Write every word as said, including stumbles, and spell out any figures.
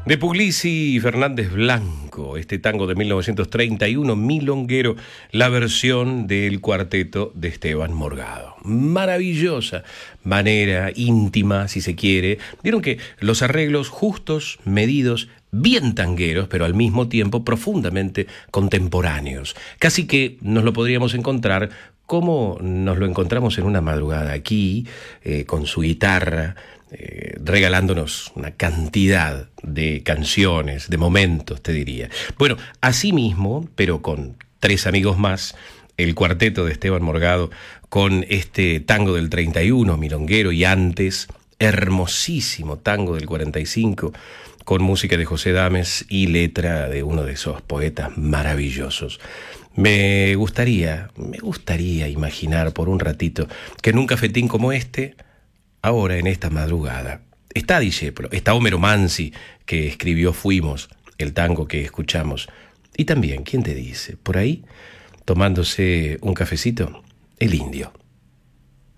De Puglisi y Fernández Blanco, este tango de mil novecientos treinta y uno, milonguero, la versión del cuarteto de Esteban Morgado. Maravillosa manera, íntima, si se quiere. Vieron que los arreglos justos, medidos, bien tangueros, pero al mismo tiempo profundamente contemporáneos. Casi que nos lo podríamos encontrar como nos lo encontramos en una madrugada aquí, eh, con su guitarra, Eh, regalándonos una cantidad de canciones, de momentos, te diría. Bueno, así mismo, pero con tres amigos más, el cuarteto de Esteban Morgado, con este tango del treinta y uno, milonguero, y antes, hermosísimo tango del cuarenta y cinco, con música de José Dames y letra de uno de esos poetas maravillosos. Me gustaría, me gustaría imaginar por un ratito que en un cafetín como este, ahora, en esta madrugada, está Discepolo, está Homero Mansi, que escribió Fuimos, el tango que escuchamos. Y también, ¿quién te dice? Por ahí, tomándose un cafecito, el Indio.